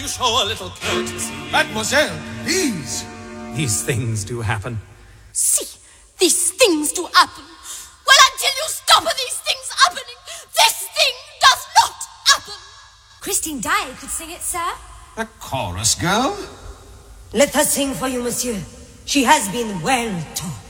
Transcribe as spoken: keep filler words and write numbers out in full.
You show a little courtesy. Mademoiselle, please. These things do happen. See, these things do happen. Well, until you stop these things happening, this thing does not happen. Christine Daae could sing it, sir. A chorus girl? Let her sing for you, monsieur. She has been well taught.